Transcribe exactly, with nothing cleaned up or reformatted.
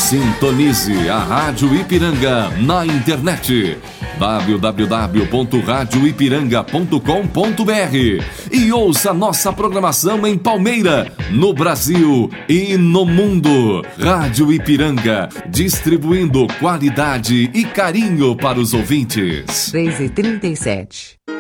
Sintonize a Rádio Ipiranga na internet w w w ponto rádio ipiranga ponto com ponto b r e ouça nossa programação em Palmeira, no Brasil e no mundo. Rádio Ipiranga, distribuindo qualidade e carinho para os ouvintes. três e trinta e sete.